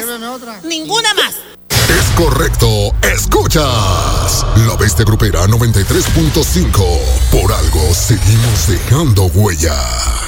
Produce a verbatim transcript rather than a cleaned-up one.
Sírveme otra. Ninguna más. Es correcto, escuchas La Bestia Grupera noventa y tres punto cinco. Por algo seguimos dejando huella.